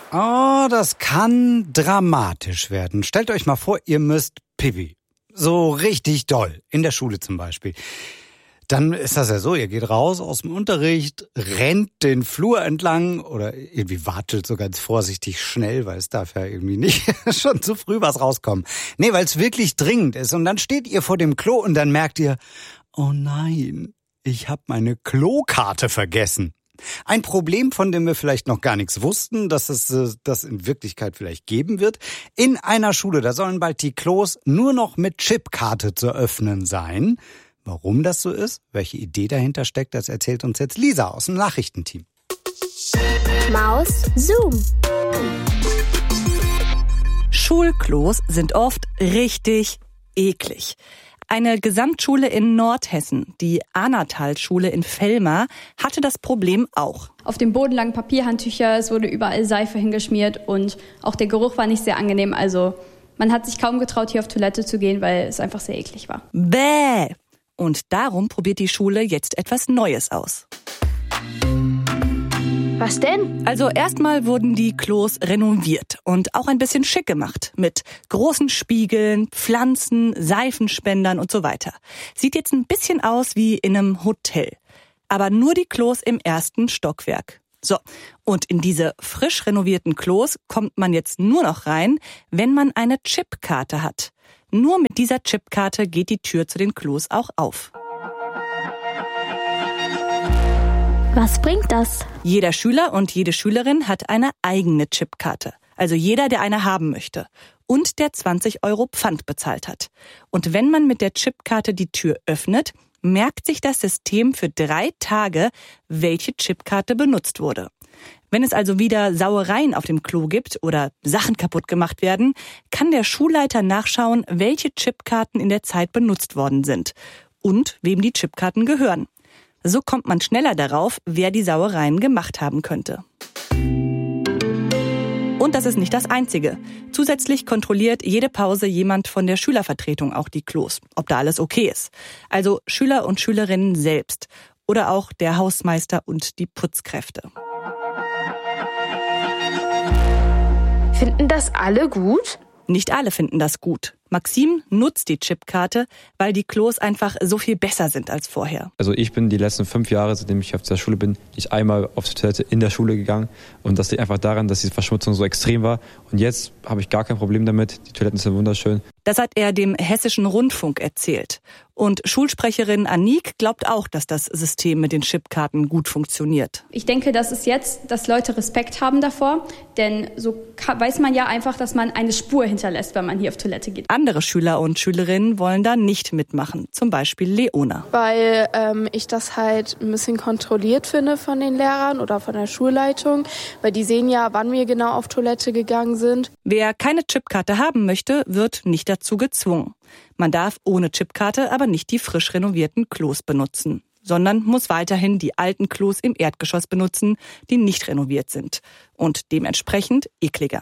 Oh, das kann dramatisch werden. Stellt euch mal vor, ihr müsst Pipi. So richtig doll. In der Schule zum Beispiel. Dann ist das ja so, ihr geht raus aus dem Unterricht, rennt den Flur entlang oder irgendwie watschelt so ganz vorsichtig schnell, weil es darf ja irgendwie nicht schon zu früh was rauskommen. Nee, weil es wirklich dringend ist. Und dann steht ihr vor dem Klo und dann merkt ihr, oh nein, ich habe meine Klokarte vergessen. Ein Problem, von dem wir vielleicht noch gar nichts wussten, dass es das in Wirklichkeit vielleicht geben wird. In einer Schule, da sollen bald die Klos nur noch mit Chipkarte zu öffnen sein. Warum das so ist, welche Idee dahinter steckt, das erzählt uns jetzt Lisa aus dem Nachrichtenteam. Maus Zoom. Schulklos sind oft richtig eklig. Eine Gesamtschule in Nordhessen, die Ahnatal-Schule in Velmar, hatte das Problem auch. Auf dem Boden lagen Papierhandtücher, es wurde überall Seife hingeschmiert und auch der Geruch war nicht sehr angenehm. Also man hat sich kaum getraut, hier auf Toilette zu gehen, weil es einfach sehr eklig war. Bäh! Und darum probiert die Schule jetzt etwas Neues aus. Was denn? Also erstmal wurden die Klos renoviert und auch ein bisschen schick gemacht. Mit großen Spiegeln, Pflanzen, Seifenspendern und so weiter. Sieht jetzt ein bisschen aus wie in einem Hotel. Aber nur die Klos im ersten Stockwerk. So, und in diese frisch renovierten Klos kommt man jetzt nur noch rein, wenn man eine Chipkarte hat. Nur mit dieser Chipkarte geht die Tür zu den Klos auch auf. Was bringt das? Jeder Schüler und jede Schülerin hat eine eigene Chipkarte. Also jeder, der eine haben möchte. Und der 20 € Pfand bezahlt hat. Und wenn man mit der Chipkarte die Tür öffnet, merkt sich das System für 3 Tage, welche Chipkarte benutzt wurde. Wenn es also wieder Sauereien auf dem Klo gibt oder Sachen kaputt gemacht werden, kann der Schulleiter nachschauen, welche Chipkarten in der Zeit benutzt worden sind und wem die Chipkarten gehören. So kommt man schneller darauf, wer die Sauereien gemacht haben könnte. Und das ist nicht das Einzige. Zusätzlich kontrolliert jede Pause jemand von der Schülervertretung auch die Klos, ob da alles okay ist. Also Schüler und Schülerinnen selbst oder auch der Hausmeister und die Putzkräfte. Finden das alle gut? Nicht alle finden das gut. Maxim nutzt die Chipkarte, weil die Klos einfach so viel besser sind als vorher. Also ich bin die letzten 5 Jahre, seitdem ich auf der Schule bin, nicht einmal auf die Toilette in der Schule gegangen. Und das liegt einfach daran, dass die Verschmutzung so extrem war. Und jetzt habe ich gar kein Problem damit. Die Toiletten sind wunderschön. Das hat er dem Hessischen Rundfunk erzählt. Und Schulsprecherin Anik glaubt auch, dass das System mit den Chipkarten gut funktioniert. Ich denke, dass es jetzt, dass Leute Respekt haben davor, denn so weiß man ja einfach, dass man eine Spur hinterlässt, wenn man hier auf Toilette geht. Andere Schüler und Schülerinnen wollen da nicht mitmachen, zum Beispiel Leona. Weil ich das halt ein bisschen kontrolliert finde von den Lehrern oder von der Schulleitung, weil die sehen ja, wann wir genau auf Toilette gegangen sind. Wer keine Chipkarte haben möchte, wird nicht dazu gezwungen. Man darf ohne Chipkarte aber nicht die frisch renovierten Klos benutzen, sondern muss weiterhin die alten Klos im Erdgeschoss benutzen, die nicht renoviert sind und dementsprechend ekliger.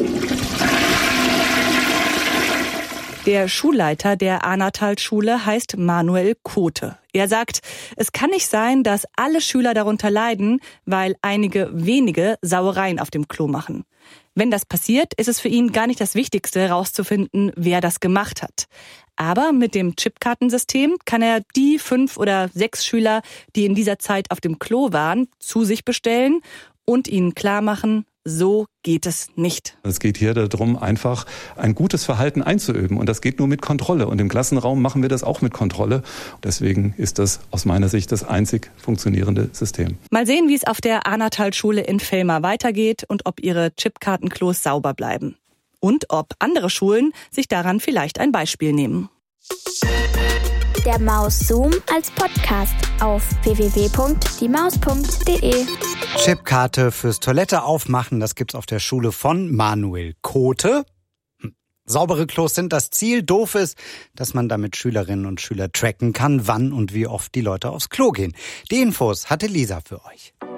Der Schulleiter der Ahnatal-Schule heißt Manuel Kote. Er sagt, es kann nicht sein, dass alle Schüler darunter leiden, weil einige wenige Sauereien auf dem Klo machen. Wenn das passiert, ist es für ihn gar nicht das Wichtigste, herauszufinden, wer das gemacht hat. Aber mit dem Chipkartensystem kann er die 5 oder 6 Schüler, die in dieser Zeit auf dem Klo waren, zu sich bestellen und ihnen klarmachen, so geht es nicht. Es geht hier darum, einfach ein gutes Verhalten einzuüben. Und das geht nur mit Kontrolle. Und im Klassenraum machen wir das auch mit Kontrolle. Deswegen ist das aus meiner Sicht das einzig funktionierende System. Mal sehen, wie es auf der Ahnatal-Schule in Velmar weitergeht und ob ihre Chipkartenklos sauber bleiben. Und ob andere Schulen sich daran vielleicht ein Beispiel nehmen. Der Maus Zoom als Podcast auf www.diemaus.de. Chipkarte fürs Toilette aufmachen, das gibt's auf der Schule von Manuel Kote. Saubere Klos sind das Ziel. Doof ist, dass man damit Schülerinnen und Schüler tracken kann, wann und wie oft die Leute aufs Klo gehen. Die Infos hatte Lisa für euch.